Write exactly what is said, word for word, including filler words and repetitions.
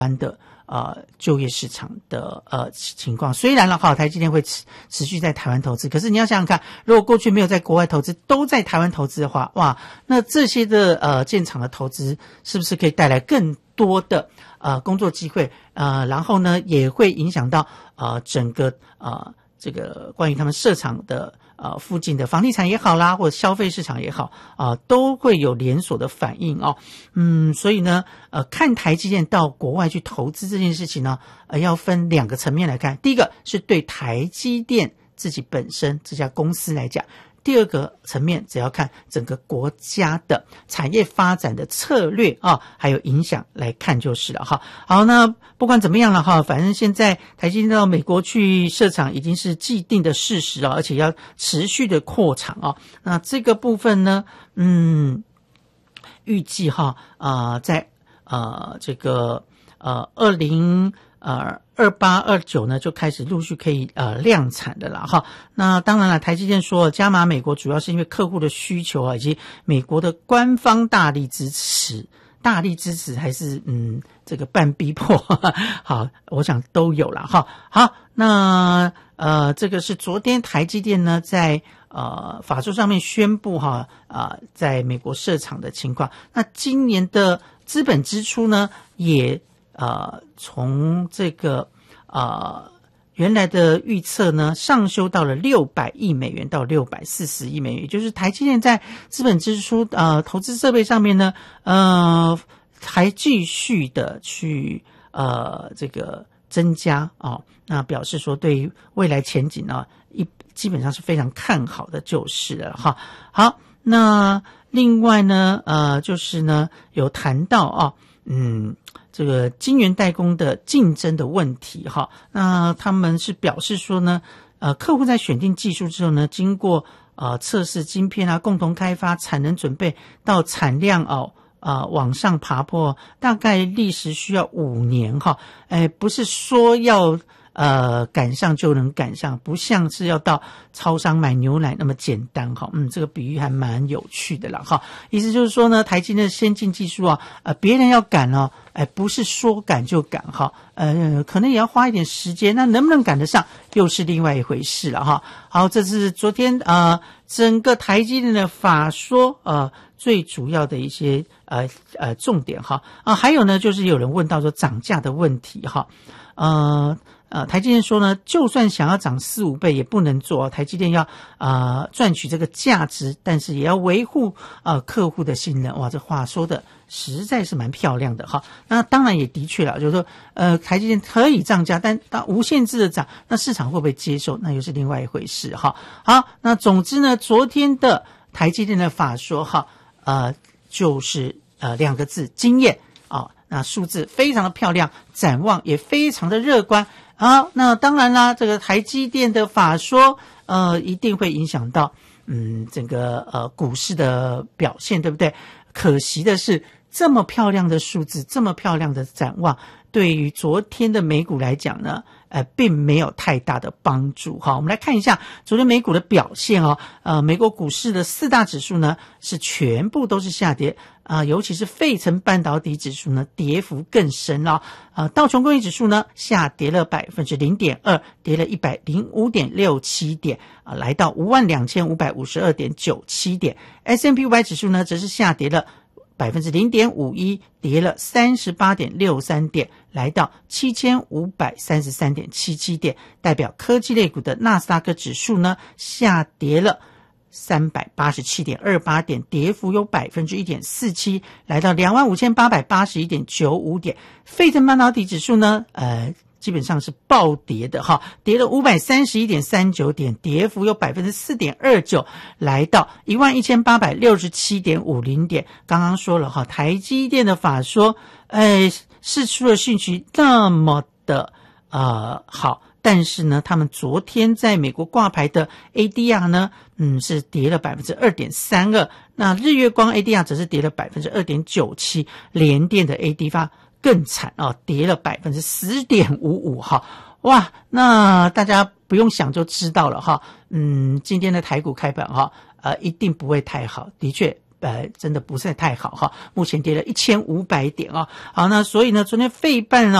湾的呃就业市场的呃情况。虽然了哈，台积电会持持续在台湾投资，可是你要想想看，如果过去没有在国外投资，都在台湾投资的话，哇，那这些的呃建厂的投资是不是可以带来更多的呃工作机会？呃，然后呢，也会影响到呃整个呃这个关于他们设厂的呃附近的房地产也好啦，或者消费市场也好啊、呃，都会有连锁的反应哦。嗯，所以呢，呃，看台积电到国外去投资这件事情呢，呃，要分两个层面来看。第一个是对台积电自己本身这家公司来讲。第二个层面，只要看整个国家的产业发展的策略啊，还有影响来看就是了哈。好，那不管怎么样了哈，反正现在台积电到美国去设厂已经是既定的事实啊，而且要持续的扩厂啊。那这个部分呢，嗯，预计哈啊、呃，在呃这个呃二零。呃，二八二九呢就开始陆续可以呃量产的啦哈。那当然了，台积电说加码美国主要是因为客户的需求啊，以及美国的官方大力支持，大力支持还是嗯这个半逼迫，呵呵好，我想都有啦哈。好，那呃这个是昨天台积电呢在呃法说上面宣布哈啊、呃、在美国设厂的情况。那今年的资本支出呢也。呃，从这个呃原来的预测呢，上修到了六百亿美元到六百四十亿美元，也就是台积电在资本支出呃投资设备上面呢，呃还继续的去呃这个增加啊、哦，那表示说对于未来前景呢，一基本上是非常看好的，就是了哈。好，那另外呢，呃，就是呢有谈到啊、哦，嗯。这个晶圆代工的竞争的问题哈，那他们是表示说呢，呃，客户在选定技术之后呢，经过呃测试晶片啊，共同开发、产能准备到产量哦，呃往上爬坡，大概历时需要五年哈，哎，不是说要。呃，赶上就能赶上，不像是要到超商买牛奶那么简单哈。嗯，这个比喻还蛮有趣的啦哈。意思就是说呢，台积电的先进技术啊，呃，别人要赶哦，哎，不是说赶就赶哈，呃，可能也要花一点时间。那能不能赶得上，又是另外一回事了哈。好，这是昨天呃整个台积电的法说呃最主要的一些呃呃重点哈啊，还有呢，就是有人问到说涨价的问题哈，呃。呃，台积电说呢，就算想要涨四五倍也不能做，台积电要呃赚取这个价值，但是也要维护呃客户的信任。哇，这话说的实在是蛮漂亮的哈。那当然也的确了，就是说呃台积电可以涨价，但当无限制的涨，那市场会不会接受，那又是另外一回事哈。好，那总之呢，昨天的台积电的法说哈，呃就是呃两个字，惊艳啊、哦，那数字非常的漂亮，展望也非常的乐观。好，那当然啦，这个台积电的法说，呃，一定会影响到，嗯，整个呃股市的表现，对不对？可惜的是，这么漂亮的数字，这么漂亮的展望，对于昨天的美股来讲呢，呃，并没有太大的帮助哈。我们来看一下昨天美股的表现哦，呃，美国股市的四大指数呢是全部都是下跌。啊、呃，尤其是费城半导体指数呢，跌幅更深了。啊、呃，道琼工业指数呢，下跌了百分之零点二，跌了一百零五点六七点，啊、呃，来到五万两千五百五十二点九七点。S and P 五百 指数呢，则是下跌了百分之零点五一，跌了三十八点六三点，来到七千五百三十三点七七点。代表科技类股的纳斯达克指数呢，下跌了。三百八十七点二八点，跌幅有 百分之一点四七， 来到 两万五千八百八十一点九五点。费城半导体指数呢呃基本上是暴跌的哈，跌了 五百三十一点三九点，跌幅有 百分之四点二九， 来到 一万一千八百六十七点五零点。刚刚说了哈，台积电的法说呃释出的讯息那么的呃好，但是呢，他们昨天在美国挂牌的 A D R 呢，嗯，是跌了 百分之二点三二， 那日月光 A D R 则是跌了 百分之二点九七， 联电的 A D R 更惨啊，跌了 百分之十点五五 哈。哇，那大家不用想就知道了哈，嗯，今天的台股开盘哈，呃，一定不会太好，的确呃真的不是太好哈，目前跌了一千五百点哦。好，那所以呢，昨天费半呢